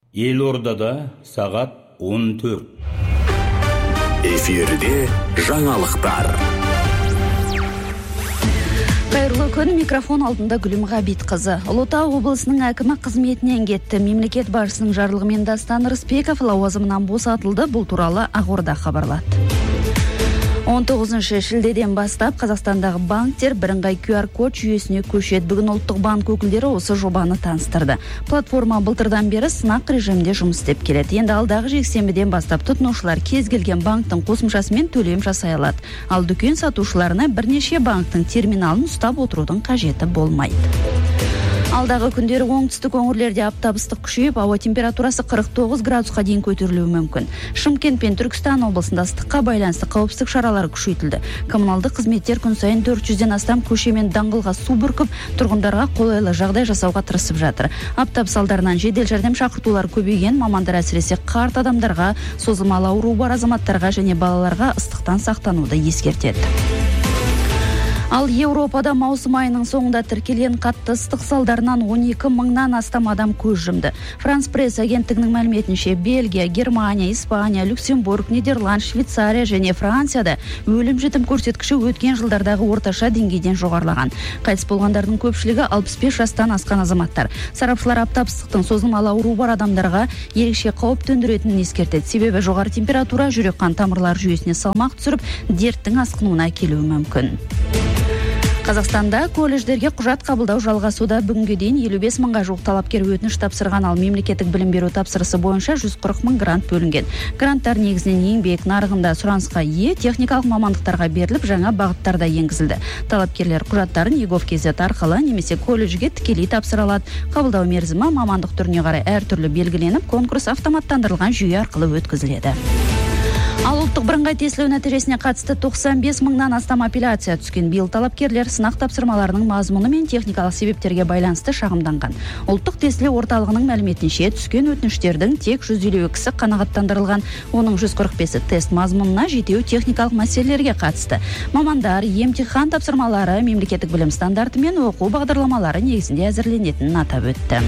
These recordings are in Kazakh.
Елордада сағат 14. Эфирде жаңалықтар. Қайырлы күн, микрофон алдында Гүлім Ғабитқызы. Ұлытау облысының әкімі қызметінен кетті. Мемлекет басшысының жарлығымен Дастан Рысбеков лауазымынан босатылды. Бұл туралы Ақорда хабарлады. 19 шілдеден бастап Қазақстандағы банктер бірыңғай QR-код жүйесіне көшеді. Бүгін ұлттық банк өкілдері осы жобаны таныстырды. Платформа былтырдан бері сынақ режимінде жұмыс істеп келеді. Енді алдағы жексенбіден бастап тұтынушылар кез келген банктың қосымшасымен төлем жасай алады. Ал дүкен сатушыларына бірнеше банктың терминалын ұстап отырудың қажеті болмайды. Алдағы күндері оңтүстік өңірлерде аптап ыстық күшейіп, ауа температурасы 49 градусқа дейін көтерілуі мүмкін. Шымкент пен Түркістан облысында ыстыққа байланысты қауіпсіздік шаралары күшейтілді. Коммуналдық қызметтер күн сайын 400-ден астам көше мен даңғылға су бүркіп, тұрғындарға қолайлы жағдай жасауға тырысып жатыр. Аптап салдарынан жедел жәрдем шақыртулар көбейген. Мамандар әсіресе қарт адамдарға, созылмалы ауруы бар азаматтарға және балаларға ыстықтан сақтануды ескертеді. Ал Еуропада маусым айының соңында тіркелген қатты ыстық салдарынан 12 мыңнан астам адам көз жұмды. Франс пресс агенттігінің мәліметінше Бельгия, Германия, Испания, Люксембург, Нидерланд, Швейцария және Францияда өлім-жітім көрсеткіші өткен жылдардағы орташа деңгейден жоғарылаған. Қайтыс болғандардың көпшілігі 65 жастан асқан азаматтар. Сарапшылар аптап ыстықтың созылмалы ауруы бар адамдарға ерекше қауіп төндіретінін ескертеді. Себебі жоғары температура жүрек-қан тамырлар жүйесіне салмақ түсіріп, дерттің асқынуына келуі мүмкін. Қазақстанда колледждерге құжат қабылдау жалғасуда. Бүгінге дейін 55 мыңға жуық талапкер өтініш тапсырған, ал мемлекеттік білім беру тапсырысы бойынша 140 мың грант бөлінген. Гранттар негізінен еңбек нарығында сұранысқа ие техникалық мамандықтарға беріліп, жаңа бағыттарда енгізілді. Талапкерлер құжаттарын егов.kz арқылы немесе колледжге тікелей тапсыра алады. Қабылдау мерзімі мамандық түріне қарай әртүрлі белгіленіп, конкурс автоматтандырылған жүйе арқылы өткізіледі. Ал ұлттық бірыңғай тестілеу нәтижесіне қатысты 95 мыңнан астам апелляция түскен. Биыл талапкерлер сынақ тапсырмаларының мазмұны мен техникалық себептерге байланысты шағымданған. Ұлттық тестілеу орталығының мәліметінше түскен өтініштердің тек 152-сі қанағаттандырылған. Оның 145-і тест мазмұнына, 7-еу техникалық мәселелерге қатысты. Мамандар емтихан тапсырмалары мемлекеттік білім стандарты мен оқу бағдарламалары негізінде әзірленетінін атап өтті.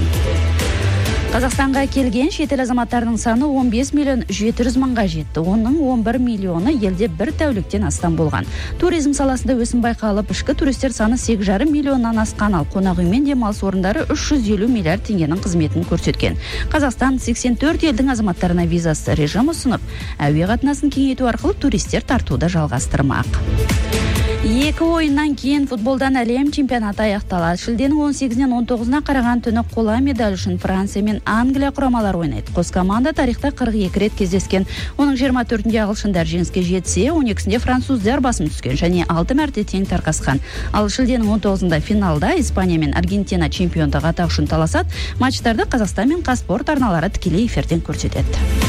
Қазақстанға келген шетел азаматтарының саны 15 миллион 700 мыңға жетті. Оның 11 миллионы елде бір тәуліктен астам болған. Туризм саласында өсім байқалып, ішкі туристер саны 8,5 миллионнан асқан, ал қонақ үй мен демалыс орындары 350 миллиард теңгенің қызметін көрсеткен. Қазақстан 84 елдің азаматтарына визасыз режим ұсынып, әуе қатынасын кеңейту арқылы туристер тартуды жалғастырмақ. Екі ойыннан кейін футболдан әлем чемпионаты аяқталады. Шілденің 18-нен 19-на қараған түні қола медаль үшін Франция мен Англия құрамалары ойнайды. Қос команда тарихта 42 рет кездескен. Оның 24-нде ағылшындар жеңіске жетсе, 12-сінде француздар басым түскен және 6 мәрте тең тарқасқан. Ал шілденің 19-да финалда Испания мен Аргентина чемпиондық атақ үшін таласады. Матчтарды Қазақстан мен Қазспорт арналары тікелей эфирден көрсетеді.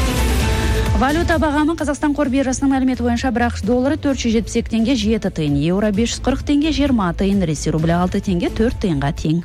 Валюта бағамы Қазақстан қор биржасының мәліметі бойынша бір ақш доллары 472 теңге 7 тиын, еуро 540 теңге 20 тиын, ресей рублі 6 теңге 4 тиынға тең.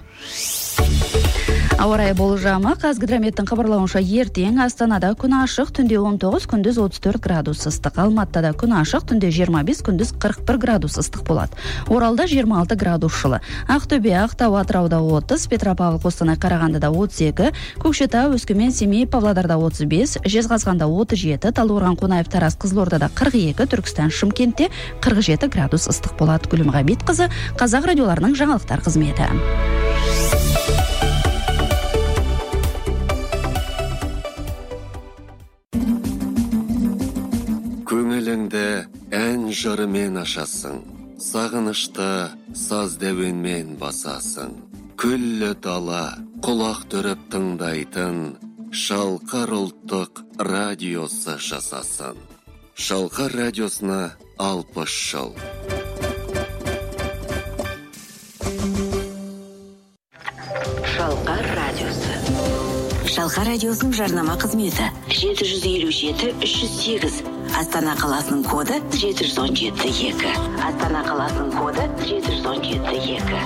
Ауа райы болжамы Қазгидрометтің хабарлауынша ертең Астанада күн ашық, түнде 19, күндіз 34 градус ыстық. Алматыда күн ашық, түнде 25, күндіз 41 градус ыстық болады. Оралда 26 градус жылы. Ақтөбе, Ақтау, Атырауда 30, Петропавл, Қостанай, Қарағандыда 32, Көкшетау, Өскемен, Семей, Павлодарда 35, Жезқазғанда 37, Талдықорған, Қонаев, Тараз, Қызылордада 42, Түркістан, Шымкентте 47 градус ыстық болады. Гүлім Ғабитқызы, Қазақ радиоларының жаңалықтар қызметі. Көңіліңді ән жырымен ашасың, сағынышты саз дәуенмен басасың. Күллі дала құлақ түріп тыңдайтын Шалқар ұлттық радиосы жасасын. Шалқар радиосына 60 жыл. Шалқар радиосы. Шалқар радиосының жарнама қызметі 757-308. Астана қаласының коды 717-2. Астана қаласының коды 717-2.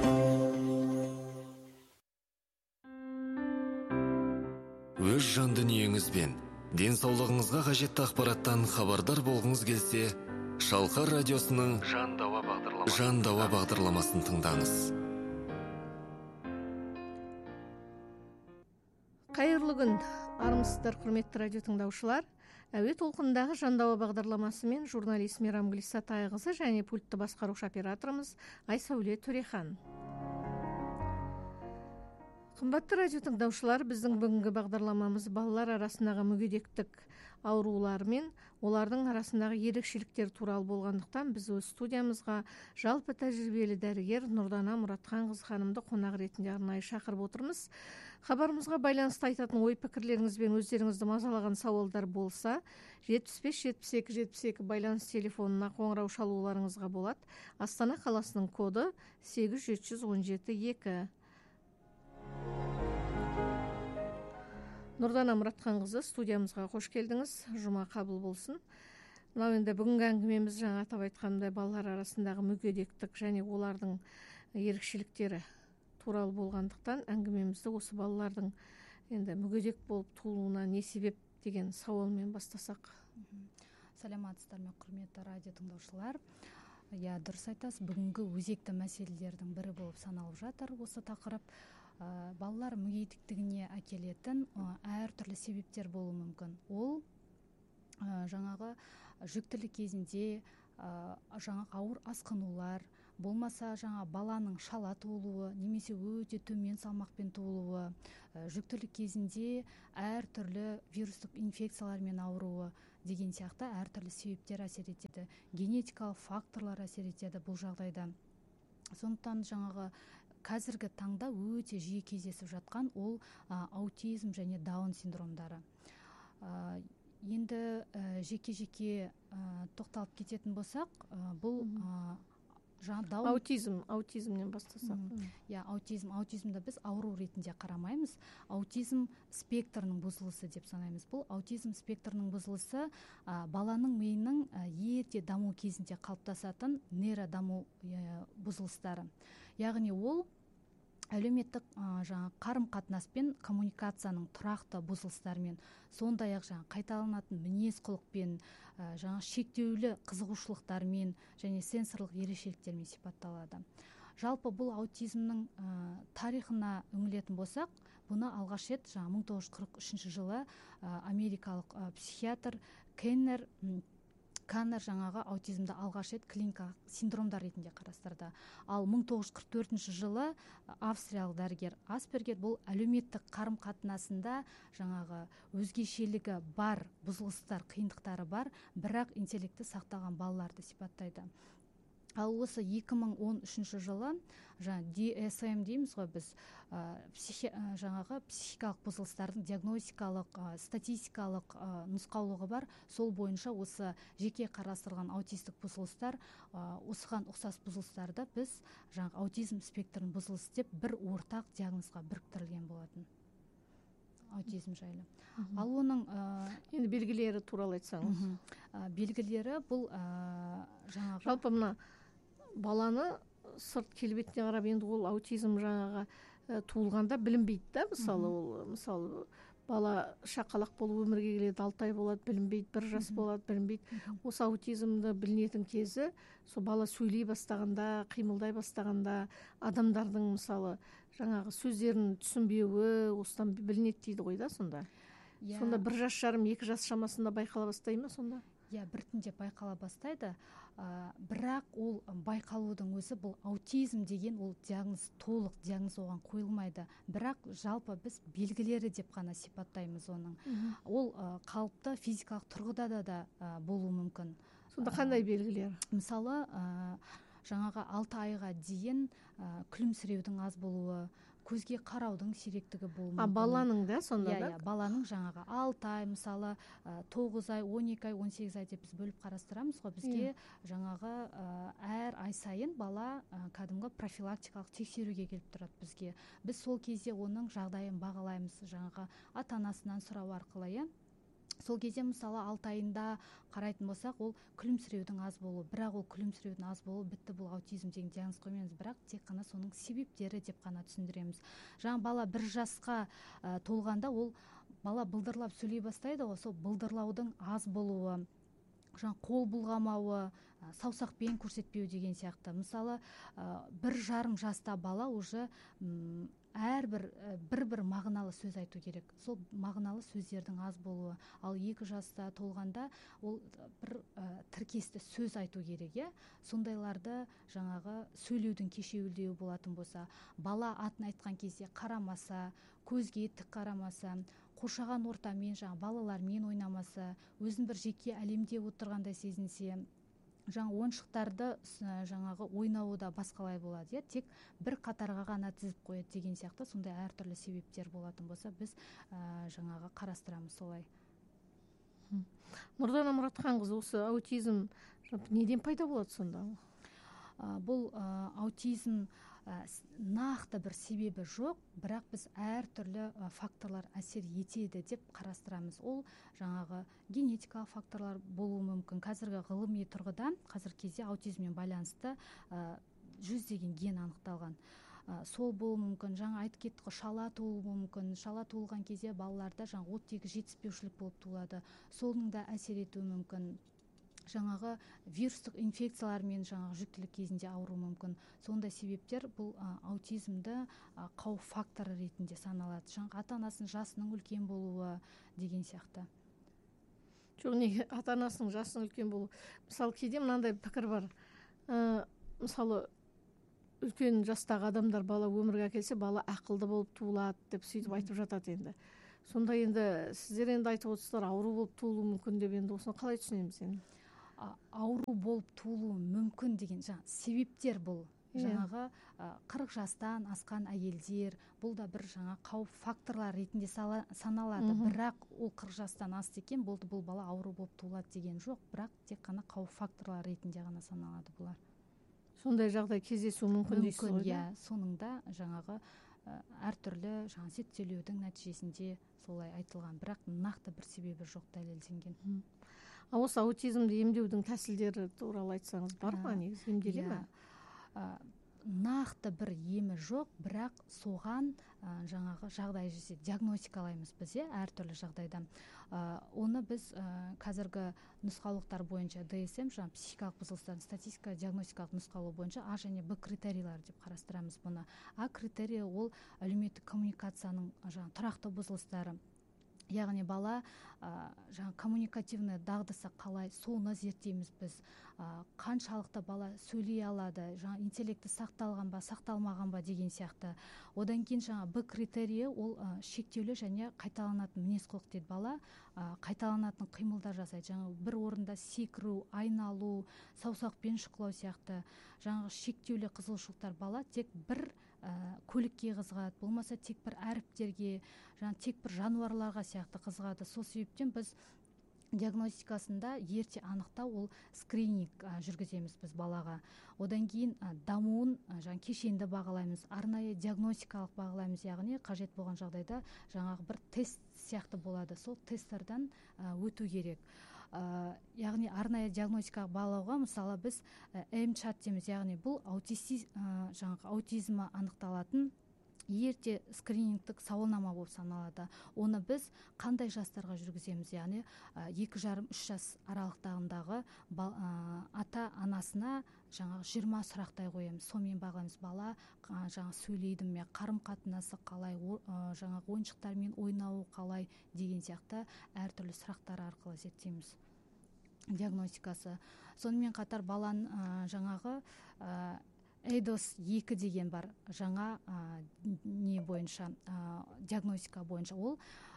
Өз жан дүниеңізбен денсаулығыңызға қажетті ақпараттан хабардар болғыңыз келсе, Шалқар радиосының Жан дауа бағдарламасын тыңдаңыз. Қайырлы күн. армысыздар, құрметті радио тыңдаушылар. Әуе толқындағы Жандауа бағдарламасымен журналист Мейрамгүл Исатайқызы және пультті басқарушы операторымыз Айсәуле Төрехан. Қымбатты радио тыңдаушылар, біздің бүгінгі бағдарламамыз балалар арасындағы мүгедектік аурулары мен олардың арасындағы ерекшеліктер туралы болғандықтан біз өз студиямызға жалпы тәжірибелі дәрігер Нұрдана Мұратханқызы ханымды қонақ ретінде арнайы шақырып отырмыз. Хабарымызға байланысты айтатын ой пікірлеріңіз бен өздеріңізді мазалаған сауалдар болса, 75-72-72 байланыс телефонына қоңырау шалуларыңызға болады. Астана қаласының коды 8717-2. Нұрдана Мұратханқызы, студиямызға қош келдіңіз. Жұма қабыл болсын. Мынау енді бүгінгі әңгімеміз жаңа атап айтқандай балалар арасындағы мүгедектік және олардың ерекшеліктері туралы болғандықтан әңгімемізді осы балалардың енді мүгедек болып тууына не себеп деген сауалмен бастасақ. Саламатсыздар ма, құрметті радио тыңдаушылар. Я дұрыс айтасыз, бүгінгі өзекті мәселелердің бірі болып саналып жатыр осы тақырып. Балалар мүгедектігіне әкелетін әртүрлі себептер болуы мүмкін. Ол жаңағы жүктілік кезінде жаңағы ауыр асқынулар, болмаса жаңа баланың шала туылуы, немесе өте төмен салмақпен туылуы, жүктілік кезінде әртүрлі вирустық инфекциялармен ауруы деген сияқты әртүрлі себептер әсер етеді. Генетикалық факторлар әсер етеді бұл жағдайда. Сондықтан жаңағы қазіргі таңда өте жиі кездесіп жатқан ол аутизм және даун синдромдары. Енді жеке-жеке тоқталып кететін болсақ, бұл аутизмнен бастасақ. Аутизмді біз ауру ретінде қарамаймыз. Аутизм спектрінің бұзылысы деп санаймыз. Бұл аутизм спектрінің бұзылысы баланың миының ерте даму кезінде қалыптасатын нейродаму бұзылыстары. Яғни ол әлеуметтік қарым-қатынас пен коммуникацияның тұрақты бұзылыстарымен, сондай-ақ қайталанатын мінез-құлықпен, шектеулі қызығушылықтармен және сенсорлық ерекшеліктермен сипатталады. Жалпы бұл аутизмнің тарихына үңілетін болсақ, бұны алғаш рет 1943 жылы америкалық психиатр Каннер жаңағы аутизмді алғаш рет клиникалық синдромдар ретінде қарастырды. Ал 1944 жылы австриялық дәрігер Аспергер бұл әлеуметтік қарым-қатынасында жаңағы өзгешелігі бар бұзылыстар, қиындықтары бар, бірақ интеллекті сақтаған балаларды сипаттайды. Ал осы 2013 жылы DSM дейміз ғой біз, жаңағы психикалық бұзылыстардың диагностикалық, статистикалық нұсқаулығы бар. Сол бойынша осы жеке қарастырылған аутистік бұзылыстар, осыған ұқсас бұзылыстарды біз жаңағы аутизм спектрінің бұзылысы деп бір ортақ диагнозға біріктірілген болатын. Аутизм жайлы. Ал оның енді белгілері туралы айтсаңыз. Белгілері бұл жаңағы жалпы мына баланы сырт келбетіне қарап, енді ол аутизм жаңағы туылғанда білінбейді да, мысалы бала шақалақ болып өмірге келеді, 6 ай болады, білінбейді, 1 жас болады, білінбейді. Осы аутизмді білінетін кезі сол бала сөйлей бастағанда, қимылдай бастағанда, адамдардың мысалы жаңағы сөздерін түсінбеуі осыдан білінеді дейді ғой да сонда. Сонда 1 жас жарым, 2 жас шамасында байқала бастай ма сонда? Біртіндеп байқала бастайды, бірақ ол байқалудың өзі бұл аутизм деген ол диагноз, толық диагноз оған қойылмайды. Бірақ жалпы біз белгілері деп қана сипаттаймыз оның. Ол қалыпты физикалық тұрғыда да болуы мүмкін. Сонда қандай белгілер? Мысалы, жаңағы 6 айға дейін күлімсіреудің аз болуы, көзге қараудың сиректігі болуы мүмкін. Баланың да сонда да? Баланың жаңағы 6 ай, мысалы 9 ай, 12 ай, 18 ай деп біз бөліп қарастырамыз ғой. Бізге жаңағы әр ай сайын бала кәдімгі профилактикалық тексеруге келіп тұрады бізге. Біз сол кезде оның жағдайын бағалаймыз, жаңағы ата-анасынан сұрау арқылы. Сол кезде мысалы 6 айында қарайтын болсақ, ол күлімсіреудің аз болуы, бірақ ол күлімсіреудің аз болуы бітті, бұл аутизм деген диагноз қоймаймыз, бірақ тек қана соның себептері деп қана түсіндіреміз. Жаңа бала 1 жасқа толғанда ол бала былдырлап сөйлей бастайды ғой, сол былдырлаудың аз болуы, қол бұлғамауы, саусақпен көрсетпеу деген сияқты. Мысалы 1,5 жаста бала уже әрбір бір мағыналы сөз айту керек. Сол мағыналы сөздердің аз болуы. Ал 2 жаста толғанда ол бір тіркесті сөз айту керек, иә. Сондайларды жаңағы сөйлеудің кешеуілдеуі болатын болса, бала атын айтқан кезде қарамаса, көзге тік қарамаса, қоршаған ортамен, балалармен ойнамаса, өзін бір жеке әлемде отырғандай сезінсе, ойыншықтарды жаңағы ойнауы да басқалай болады, иә. Тек бір қатарға ғана тізіп қояды деген сияқты, сондай әртүрлі себептер болатын болса, біз жаңағы қарастырамыз солай. Нұрдана Мұратханқызы, осы аутизм неден пайда болады сонда? Бұл аутизм нақты бір себебі жоқ, бірақ біз әртүрлі факторлар әсер етеді деп қарастырамыз. Ол жаңағы генетикалық факторлар болуы мүмкін. Қазіргі ғылыми тұрғыда қазір кезде аутизммен байланысты 100 ген анықталған. Сол болуы мүмкін. Жаңа айтып кеттік қой, шала туылуы мүмкін. Шала туылған кезде балаларда оттегі жетіспеушілік болып туылады. Соның да әсер етуі мүмкін. Жаңағы вирустық инфекциялармен жүктілік кезінде ауыру мүмкін. Сондай себептер бұл аутизмді қауіп факторы ретінде саналады. Ата-анасының жасының үлкен болуы деген сияқты. Жоқ, неге ата-анасының жасының үлкен болуы? Мысалы, кейде мынандай пікір бар. Мысалы, үлкен жастағы адамдар бала өмірге әкелсе, бала ақылды болып туылады деп сөйтіп айтып жатады енді. Сонда енді сіздер енді айтып отырсыздар, ауру болып туылуы мүмкін деп, енді осыны қалай түсінеміз енді? Ауру болып туылуы мүмкін деген себептер бұл. Жаңағы 40 жастан асқан әйелдер, бұл да бір қауіп факторлар ретінде саналады. Бірақ ол 40 жастан асты екен, бұл бала ауру болып туылады деген жоқ, бірақ тек қана қауіп факторлар ретінде ғана саналады бұлар. Сондай жағдай кездесуі мүмкін дейсіз ғой? Иә, соныңда жаңағы әртүрлі зерттеулердің нәтижесінде солай айтылған, бірақ нақты бір себебі жоқ дәлелденген. Осы аутизмді емдеудің тәсілдері туралы айтсаңыз, бар ма, негізі емделе ме? Нақты бір емі жоқ, бірақ соған жаңағы жағдай жесе диагностикалаймыз біз, әртүрлі жағдайда. Оны біз қазіргі нұсқаулықтар бойынша DSM, психикалық бұзылыстардың статистика диагностикалық нұсқаулығы бойынша А және Б критерийлер деп қарастырамыз бұны. А критерийі ол әлеуметтік коммуникацияның тұрақты бұзылыстары. Яғни бала коммуникативный дағдысы қалай, соны зерттейміз біз. Қаншалықты бала сөйлей алады, интеллекті сақталған ба, сақталмаған ба деген сияқты. Одан кейін Б критерийі ол шектеулі және қайталанатын мінез-құлық дейді. Бала қайталанатын қимылдар жасайды. Бір орында секіру, айналу, саусақпен шұқылау сияқты. Шектеулі қызығушылықтар. Бала тек бір көлікке қызығады, болмаса тек бір әріптерге, тек бір жануарларға сияқты қызығады. Сол себептен біз диагностикасында ерте анықтау, ол скрининг жүргіземіз біз балаға. Одан кейін дамуын кешенді бағалаймыз, арнайы диагностикалық бағалаймыз, яғни қажет болған жағдайда бір тест сияқты болады. Сол тесттерден өту керек. Яғни арнайы диагностикалық бағалауға мысалы біз МЧАТ дейміз, яғни бұл аутизмі анықталатын ерте скринингтік сауалнама болып саналады. Оны біз қандай жастарға жүргіземіз, яғни 2,5-3 жас аралықтағындағы ата-анасына 20 сұрақтай қоямыз. Сонымен бағаламыз, бала сөйлейді ме, қарым-қатынасы қалай, ойыншықтармен ойнауы қалай деген сияқты әртүрлі сұрақтар арқылы зерттейміз диагностикасы. Сонымен қатар баланың Эйдос 2 деген бар, жаңа не бойынша, диагностика бойынша. Ол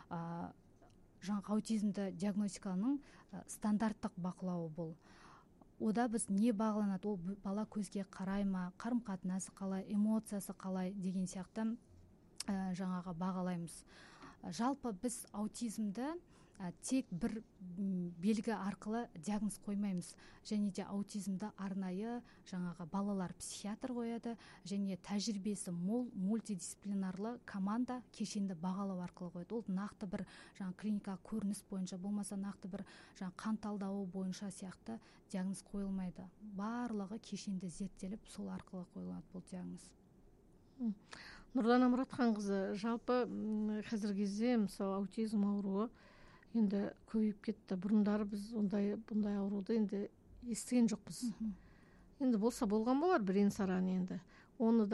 аутизмді диагностиканың стандарттық бақылауы бұл. Ода біз не бағаланады, ол бала көзге қарай ма, қарым-қатынасы қалай, эмоциясы қалай деген сияқты бағалаймыз. Жалпы біз аутизмді тек бір белгі арқылы диагноз қоймаймыз. Және де аутизмді арнайы балалар психиатр қояды, және тәжірибесі мол мультидисциплинарлы команда кешенді бағалау арқылы қояды. Ол нақты бір клиникалық көрініс бойынша, болмаса нақты бір қан талдауы бойынша сияқты диагноз қойылмайды. Барлығы кешенді зерттеліп, сол арқылы қойылады бұл диагноз. Нұрдана Мұратханқызы, жалпы қазіргі кезде мысалы аутизм ауруы енді көбейіп кетті. Бұрындары біз бұндай ауруды енді естіген жоқпыз. Енді болса болған болар бірен-саран енді. Оны да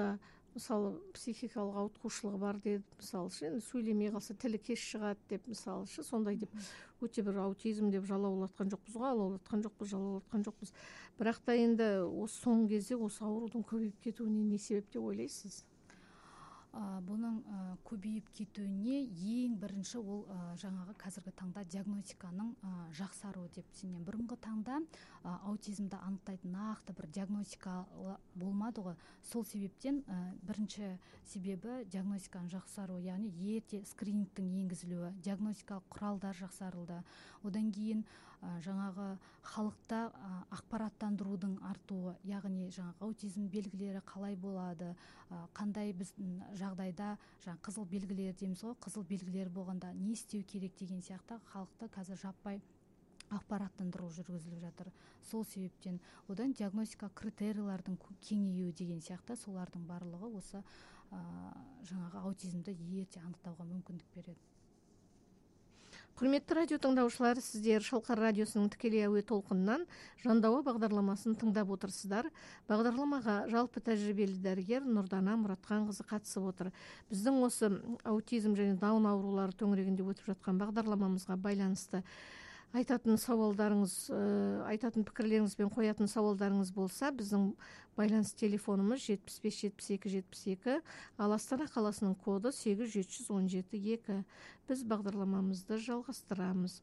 мысалы психикалық ауытқушылығы бар деді, мысалы енді сөйлемей қалса тілі кеш шығады деп, мысалы сондай деп өте бір аутизм деп жалаулатқан жоқпыз ғой, жалаулатқан жоқпыз. Бірақ та енді осы соңғы кезде осы аурудың көбейіп кетуіне не себеп деп ойлайсыз? Бұның көбейіп кетуіне ең бірінші ол жаңағы қазіргі таңда диагностиканың жақсаруы деп сенемін. Бұрынғы таңда аутизмді анықтайтын нақты бір диагностика болмады ғой. Сол себептен бірінші себебі диагностиканың жақсаруы, яғни ерте скринингтің енгізілуі, диагностикалық құралдар жақсарылды. Одан кейін жаңағы халықта ақпараттандырудың артуы, яғни жаңағы аутизм белгілері қалай болады, қандай біз жағдайда қызыл белгілер дейміз ғой, қызыл белгілер болғанда не істеу керек деген сияқты халықты қазір жаппай ақпараттандыру жүргізіліп жатыр. Сол себептен одан диагностика критерийлардың кеңеюі деген сияқты солардың барлығы осы жаңағы аутизмді ерте анықтауға мүмкіндік береді. Құрметті радио тыңдаушылар, сіздер Шалқар радиосының тікелей әуе толқынынан Жандауа бағдарламасын тыңдап отырсыздар. Бағдарламаға жалпы тәжірибелі дәрігер Нұрдана Мұратханқызы қатысып отыр. Біздің осы аутизм және даун аурулары төңірегінде өтіп жатқан бағдарламамызға байланысты айтатын сауалдарыңыз, айтатын пікірлеріңіз бен қоятын сауалдарыңыз болса, біздің байланыс телефонымыз 75-72-72, ал Астана қаласының коды 87172. Біз бағдарламамызды жалғастырамыз.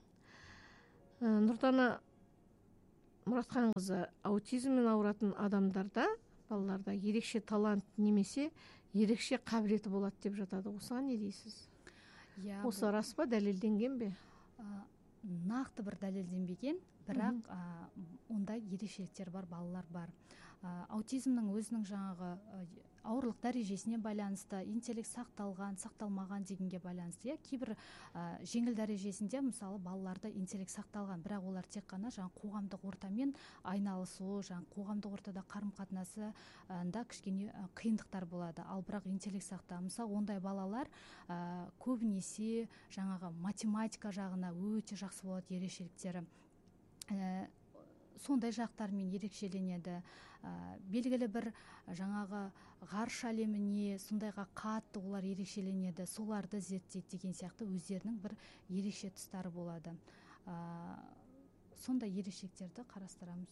Нұрдана Мұратханқызы, аутизммен ауыратын адамдарда, балаларда ерекше талант немесе ерекше қабілеті болады деп жатады. Осыған не дейсіз? Осы рас па, дәлелденген бе? Нақты бір дәлелденбеген, бірақ ондай ерекшеліктер бар, балалар бар. Аутизмнің өзінің жаңағы ауырлық дәрежесіне байланысты, интеллект сақталған, сақталмаған дегенге байланысты. Кейбір жеңіл дәрежесінде мысалы балаларда интеллект сақталған, бірақ олар тек қана қоғамдық ортамен айналысуы, қоғамдық ортада қарым-қатынасы да кішкене қиындықтар болады. Ал бірақ интеллект сақталған, мысалы ондай балалар көбінесе математика жағына өте жақсы болады ерекшеліктері. Сондай жақтармен ерекшеленеді. Белгілі бір ғарыш әлеміне сондайға қатты олар ерекшеленеді, соларды зерттейді деген сияқты өздерінің бір ерекше тұстары болады. Сондай ерекшеліктерді қарастыруға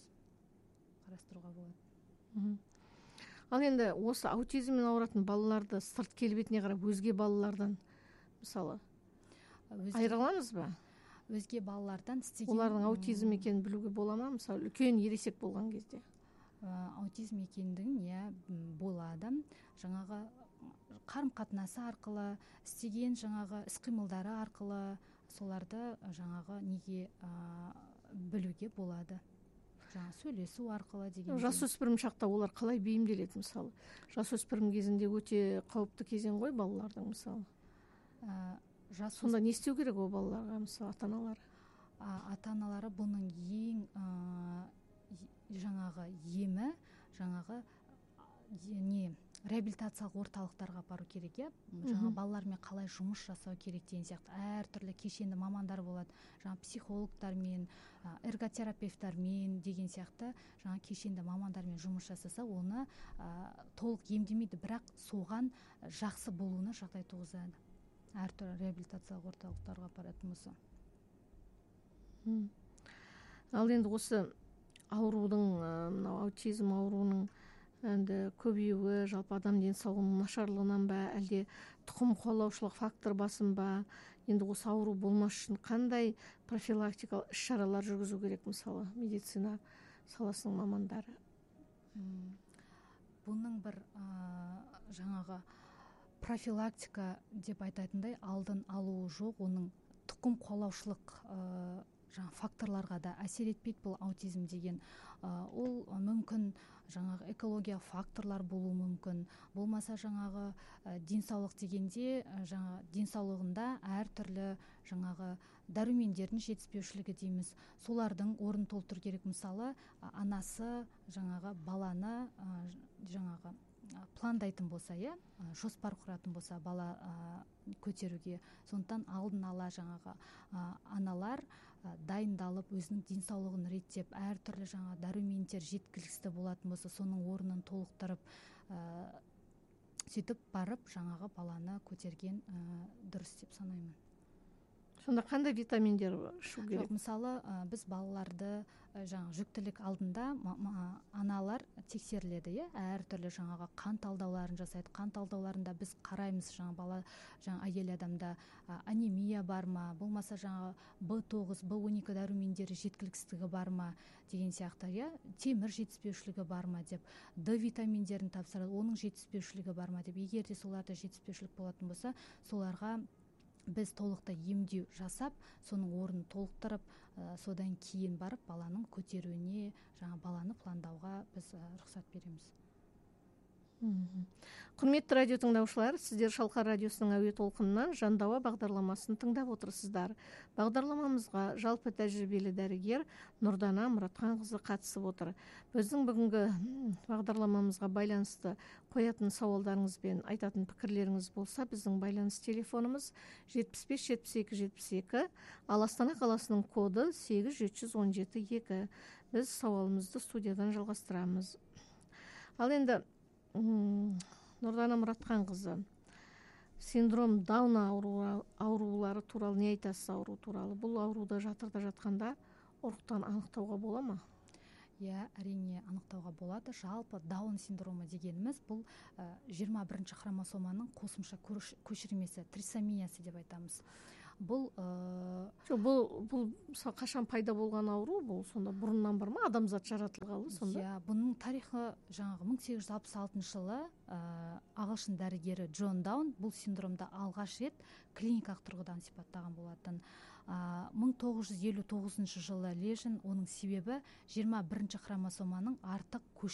болады. Ал енді осы аутизммен ауыратын балаларды сырт келбетіне қарап өзге балалардан мысалы айыра аламыз ба? Өзге балалардан олардың аутизм екенін білуге бола ма? Мысалы үлкен ересек болған кезде аутизм екендігін болады. Қарым-қатынасы арқылы, істеген іс-қимылдары арқылы соларды неге білуге болады. Сөйлесу арқылы деген. Жасөспірім шақта олар қалай бейімделеді мысалы? Жасөспірім кезінде өте қауіпті кезең ғой балалардың мысалы. Сонда не істеу керек ол балаларға мысалы ата-аналары? Ата-аналары бұның ең емі реабилитациялық орталықтарға бару керек, балалармен қалай жұмыс жасау керек деген сияқты әртүрлі кешенді мамандар болады. Психологтармен, эрготерапевтармен деген сияқты кешенді мамандармен жұмыс жасаса, оны толық емдемейді, бірақ соған жақсы болуына жағдай туғызады. Әртүрлі реабилитациялық орталықтарға баратын болса. Ал енді осы аурудың, аутизм ауруының көбеюі жалпы адам денсаулығының нашарлығынан ба, әлде тұқым қуалаушылық фактор басым ба? Енді осы ауру болмас үшін қандай профилактикалық іс-шаралар жүргізу керек мысалы медицина саласының мамандары? Бұның бір профилактика деп айтатындай алдын алуы жоқ, оның тұқым қуалаушылық факторларға да әсер етпейді бұл аутизм деген. Ол мүмкін экология факторлар болуы мүмкін. Болмаса денсаулық дегенде денсаулығында әртүрлі дәрумендердің жетіспеушілігі дейміз. Солардың орнын толтыру керек. Мысалы, анасы баланы пландайтын болса, жоспар құратын болса бала көтеруге, сондықтан алдын ала аналар дайындалып, өзінің денсаулығын реттеп, әртүрлі дәрумендер жеткіліксіз болатын болса, соның орнын толықтырып, сөйтіп барып жаңағы баланы көтерген дұрыс деп санаймын. Сонда қандай витаминдер ішу керек? Жоқ, мысалы біз балаларды жаңа жүктілік алдында аналар тексеріледі, әртүрлі жаңағы қан талдауларын жасайды. Қан талдауларында біз қараймыз, бала әйел адамда анемия бар ма, болмаса B9, B12 дәрумендері жеткіліксіздігі бар ма деген сияқты, темір жетіспеушілігі бар ма деп, D витаминдерін тапсырады, оның жетіспеушілігі бар ма деп. Егер де соларда жетіспеушілік болатын болса, соларға біз толықтай емдеу жасап, соның орнын толықтырып, содан кейін барып баланың көтеруіне, баланы пландауға біз рұқсат береміз. Құрметті радио тыңдаушылар, сіздер Шалқар радиосының әуе толқынынан Жандауа бағдарламасын тыңдап отырсыздар. Бағдарламамызға жалпы тәжірибелі дәрігер Нұрдана Мұратханқызы қатысып отыр. Біздің бүгінгі бағдарламамызға байланысты қоятын сауалдарыңыз бен айтатын пікірлеріңіз болса, біздің байланыс телефонымыз 75-72-72, ал Астана қаласының коды 8717-2. Біз сауалымызды студиядан жалғастырамыз. Ал енді Нұрдана Мұратханқызы, синдром Дауна аурулары туралы не айтасыз? Ауру туралы, бұл ауруда жатырда жатқанда ұрықтан анықтауға бола ма? Әрине анықтауға болады. Жалпы Даун синдромы дегеніміз бұл 21 хромосоманың қосымша көшірмесі, трисомиясы деп айтамыз. Бұл қашан пайда болған ауру? Бұл сонда бұрыннан бар ма? Адамзат жаратылғалы сонда? Бұның тарихы 1866 жылы ағылшын дәрігері Джон Даун бұл синдромда алғаш рет клиникалық тұрғыдан сипаттаған болатын. 1959 жылы Лежин оның себебі 21 хромосоманың артық